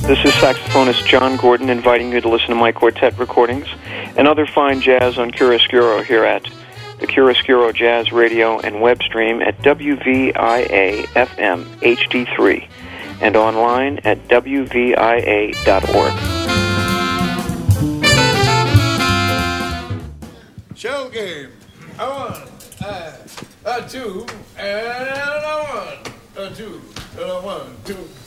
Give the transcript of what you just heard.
This is saxophonist John Gordon inviting you to listen to my quartet recordings and other fine jazz on Chiaroscuro here at the Chiaroscuro Jazz Radio and web stream at WVIA-FM HD3 and online at WVIA.org. Shell game. A 1, a 2, and a 1, a 2, and a 1, 2.